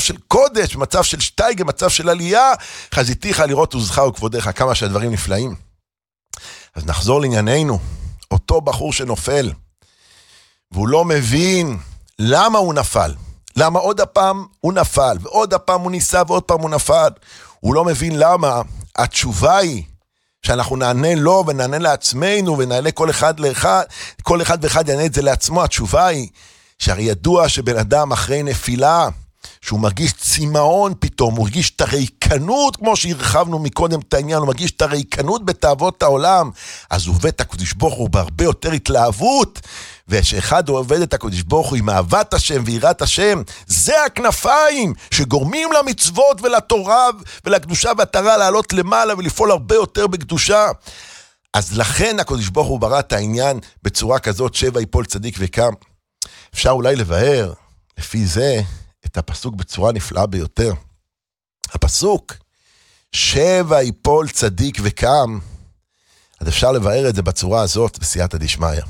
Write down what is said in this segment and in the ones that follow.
של קודש, במצב של שטייגה, במצב של עלייה, חזיתיך לראות עוזך וכבודך, כמה שהדברים נפלאים. אז נחזור לענייננו, אותו בחור שנופל, והוא לא מבין למה הוא נפל, למה עוד הפעם הוא נפל, ועוד הפעם הוא ניסה ועוד פעם הוא נפל, הוא לא מבין למה, התשובה היא, שאנחנו נענה לו ונענה לעצמנו, ונענה כל אחד ואחד יענה את זה לעצמו, התשובה היא, שהרי ידוע שבן אדם אחרי נפילה, שהוא מרגיש צימאון פתאום, הוא מרגיש את הריקנות, כמו שהרחבנו מקודם את העניין, הוא מרגיש את הריקנות בתאוות העולם, אז הוא עובד את הקדוש ברוך הוא בהרבה יותר התלהבות, ושאחד הוא עובד את הקדוש ברוך הוא עם אהבת השם ויראת השם, זה הכנפיים שגורמים למצוות ולתורה ולקדושה והתורה לעלות למעלה ולפעול הרבה יותר בקדושה. אז לכן הקדוש ברוך הוא ברא את העניין בצורה כזאת, 7 יפול צדיק וקם. אפשר אולי לבאר לפי זה את הפסוק בצורה נפלאה ביותר. הפסוק 7 יפול צדיק וקם, אז אפשר לבאר את זה בצורה הזאת בסייעתא דשמיא.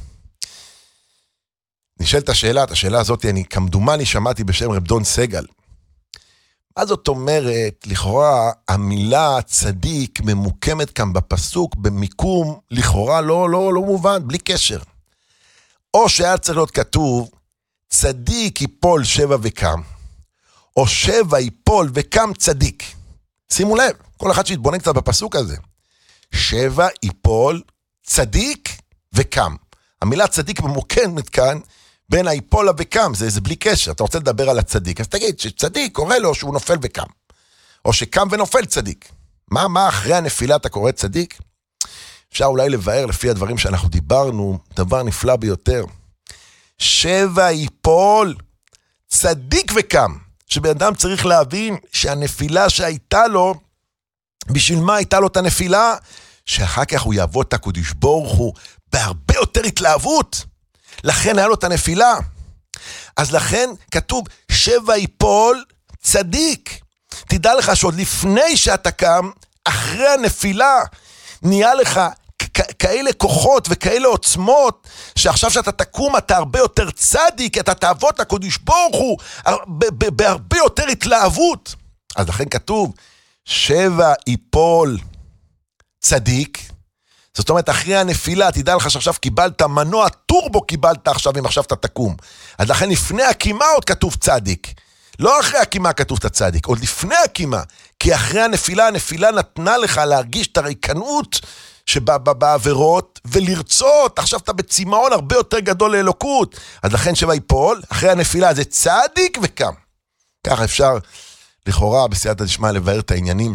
נשאלת השאלה הזאת, אני כמדומני שמעתי בשם רב דון סגל. מה זאת אומרת, לכאורה המילה צדיק ממוקמת כאן בפסוק במיקום לכאורה לא מובן, בלי קשר. או שהיה צריך להיות כתוב, צדיק יפול 7 וקם, או 7 יפול וקם צדיק. שימו לב, כל אחד שיתבונן קצת בפסוק הזה. 7 יפול צדיק וקם. המילה צדיק ממוקמת כאן, בין היפול וקם, זה בלי קשר, אתה רוצה לדבר על הצדיק, אז תגיד שצדיק קורא לו שהוא נופל וקם, או שקם ונופל צדיק. מה אחרי הנפילה אתה קורא צדיק? אפשר אולי לבאר לפי הדברים שאנחנו דיברנו, דבר נפלא ביותר. 7 יפול צדיק וקם, שבן אדם צריך להבין שהנפילה שהייתה לו, בשביל מה הייתה לו את הנפילה? שאחר כך הוא יעבוד את הקדוש ברוך הוא בהרבה יותר התלהבות, לכן היה לו את הנפילה. אז לכן כתוב 7 יפול צדיק. תדע לך שעוד לפני שאתה קם, אחרי הנפילה, נהיה לך כאלה כוחות וכאלה עוצמות, שעכשיו שאתה תקום אתה הרבה יותר צדיק, אתה תעבוד לקדוש ברוך הוא בהרבה יותר התלהבות. אז לכן כתוב 7 יפול צדיק. זאת אומרת, אחרי הנפילה, תדע לך שעכשיו קיבלת מנוע טורבו, קיבלת עכשיו, אם עכשיו אתה תקום. אז לכן לפני הקימה עוד כתוב צדיק. לא אחרי הקימה כתוב את הצדיק, עוד לפני הקימה. כי אחרי הנפילה, הנפילה נתנה לך להרגיש את הריקנות שבעבירות, ולרצות, עכשיו אתה בצימאון הרבה יותר גדול לאלוקות. אז לכן 7 יפול, אחרי הנפילה זה צדיק וקם. ככה אפשר לכאורה בסייעתא דשמיא לבאר את העניינים.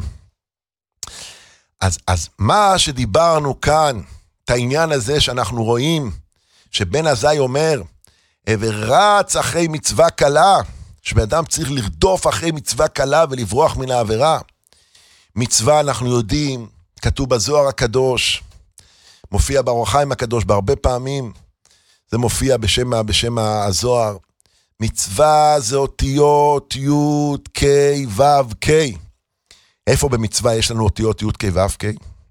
אז מה שדיברנו כאן, את העניין הזה שאנחנו רואים, שבן עזאי אומר, ורץ אחרי מצווה קלה, שבן אדם צריך לרדוף אחרי מצווה קלה ולברוח מן העבירה. מצווה אנחנו יודעים, כתוב בזוהר הקדוש, מופיע באור החיים הקדוש בהרבה פעמים, זה מופיע בשם הזוהר, מצווה זה אותיות י' ק' ו' ק'. איפה במצווה יש לנו אותיות י' ק' ו' ק'?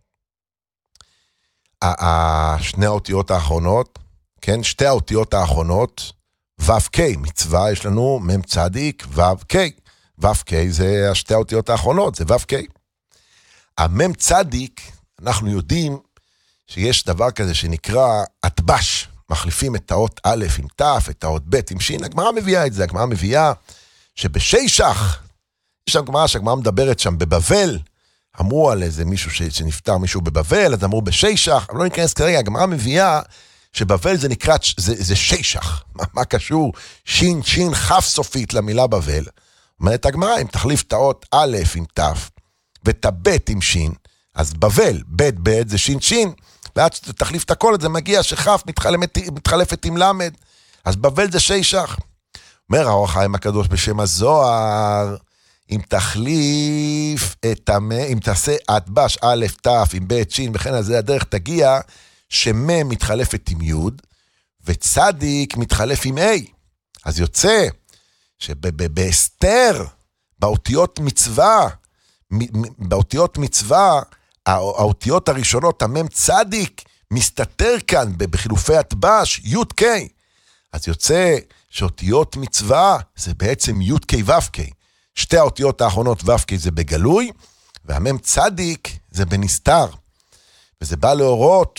שני האותיות האחרונות, כן? שתי האותיות האחרונות, ו' ק', מצווה יש לנו מ' צדיק ו' ק'. ו' ק' זה שתי האותיות האחרונות, זה ו' ק'. המ' צדיק, אנחנו יודעים שיש דבר כזה שנקרא התבש, מחליפים את האות א' עם ת', את האות ב' עם שין, הגמרא מביאה את זה, הגמרא מביאה שבשישך, יש שם גמרא שהגמרא מדברת שם בבבל, אמרו על איזה מישהו שנפטר מישהו בבבל, אז אמרו בשישך, אבל לא ניכנס כרגע, הגמרא מביאה שבבל זה נקרא, זה שישך, מה קשור? שין, כף סופית למילה בבל, אומרת הגמרא, אם תחליף את האות א' עם ת', ואת הב' עם שין, אז בבל, ב' זה שין, ועד שתחליף את הכל, זה מגיע שכף מתחלפת עם למד, אז בבל זה שישך. אומר האור החיים הקדוש בשם הזוהר, אם תחליף אם תעשה התבש א' ת' עם ב' שין וכן על זה הדרך תגיע שמ' מתחלפת עם י' וצדיק מתחלף עם A. אז יוצא שבהסתר באותיות מצווה האותיות הראשונות המ' צדיק מסתתר כאן בחילופי התבש י' ק'. אז יוצא שאותיות מצווה זה בעצם י' ק' ו' ק'. שתי האותיות האחרונות ו"ק זה בגלוי, והמם צדיק זה בנסתר. וזה בא להורות,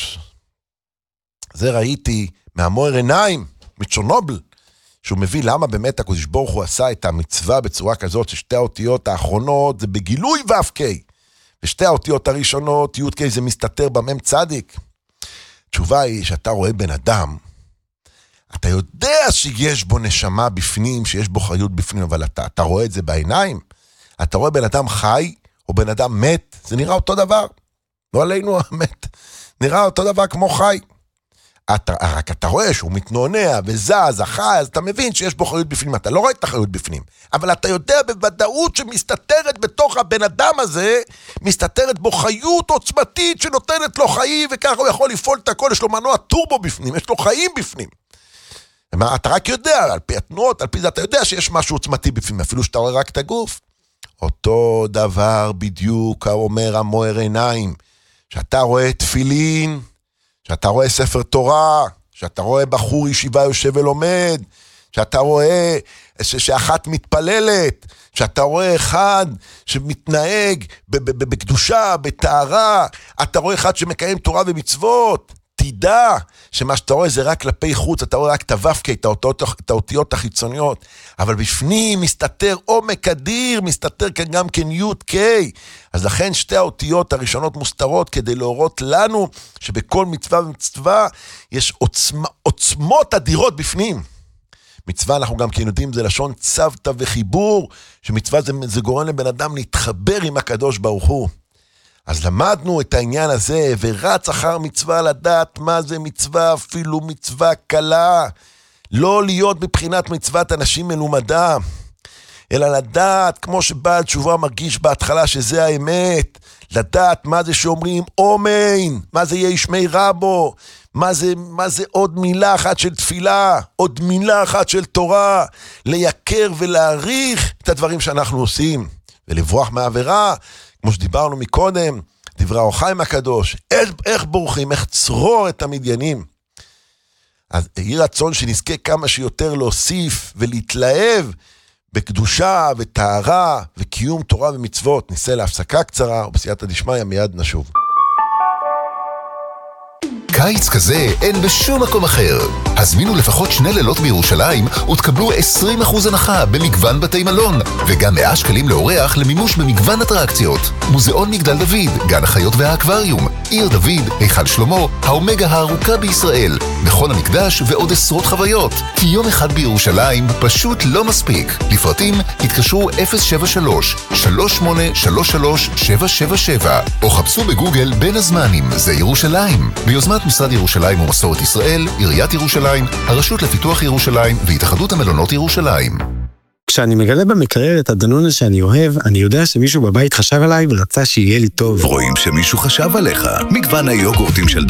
זה ראיתי מהמואר עיניים, מצ'רנובל, שהוא מביא למה באמת הקדוש ברוך הוא עשה את המצווה בצורה כזאת, ששתי האותיות האחרונות זה בגילוי ו"ק, ושתי האותיות הראשונות, י"ק זה מסתתר במם צדיק. התשובה היא שאתה רואה בן אדם, אתה יודע שיש בו נשמה בפנים, שיש בו חיות בפנים, אבל אתה רואה את זה בעיניים. אתה רואה בן אדם חי, או בן אדם מת, זה נראה אותו דבר. לא עלינו המת, נראה אותו דבר כמו חי. רק אתה רואה שהוא מתנונע וזז, חי, אז אתה מבין שיש בו חיות בפנים. אתה לא רואה את החיות בפנים, אבל אתה יודע בוודאות שמסתתרת בתוך הבן אדם הזה, מסתתרת בו חיות עוצמתית שנותנת לו חיים, וככה הוא יכול לפעול את הכל, יש לו מנוע טורבו בפנים, יש לו חיים בפנים. אתה רק יודע, על פי התנועות, על פי זה, אתה יודע שיש משהו עוצמתי בפנים, אפילו שאתה רואה רק את הגוף. אותו דבר בדיוק אומר המואר עיניים, שאתה רואה תפילין, שאתה רואה ספר תורה, שאתה רואה בחור ישיבה יושב ולומד, שאתה רואה שאחת מתפללת, שאתה רואה אחד שמתנהג בקדושה, בתארה, אתה רואה אחד שמקיים תורה ומצוות, תדע שמה שאתה רואה זה רק כלפי חוץ, אתה רואה רק את הו"ק, את האותיות החיצוניות, אבל בפנים מסתתר עומק אדיר, מסתתר כאן גם כן י"ק, אז לכן שתי האותיות הראשונות מוסתרות כדי להורות לנו שבכל מצווה ומצווה יש עוצמות אדירות בפנים. מצווה אנחנו גם כן יודעים זה לשון צוותא וחיבור, שמצווה זה גורם לבן אדם להתחבר עם הקדוש ברוך הוא. אז למדנו את העניין הזה, ורץ אחר מצווה לדעת מה זה מצווה, אפילו מצווה קלה, לא להיות בבחינת מצוות אנשים מלומדה, אלא לדעת, כמו שבעל תשובה מרגיש בהתחלה שזה האמת, לדעת מה זה שאומרים אומין, מה זה יש מי רבו, מה זה עוד מילה אחת של תפילה, עוד מילה אחת של תורה, לייקר ולהעריך את הדברים שאנחנו עושים, ולברוח מהעבירה, כמו שדיברנו מקודם, דברי האור חיים הקדוש, איך בורחים, איך צרור את המדיינים. אז יהי רצון שנזכה כמה שיותר להוסיף ולהתלהב בקדושה וטהרה וקיום תורה ומצוות. ניסה להפסקה קצרה, ובסייעתא דשמיא מיד נשוב. קיץ כזה אין בשום מקום אחר. הזמינו לפחות 2 לילות בירושלים ותקבלו 20% הנחה במגוון בתי מלון, וגם 100 שקלים לאורח למימוש במגוון אטרקציות. מוזיאון מגדל דוד, גן החיות והאקווריום, עיר דוד, היכל שלמה, האומגה הארוכה בישראל, מכון המקדש ועוד עשרות חוויות. כי יום אחד בירושלים פשוט לא מספיק. לפרטים התקשרו 073-3833-777 או חפשו בגוגל בין הזמנים זה ירושלים. ביוזמת משרד ירושלים ומסורת ישראל, עיריית ירושלים, הרשות לפיתוח ירושלים והתאחדות המלונות ירושלים. כשאני מגלה במקרר את הדנונה שאני אוהב, אני יודע שמישהו בבית חשב עליי ורצה שיהיה לי טוב. רואים שמישהו חשב עליך. מגוון היוגורטים של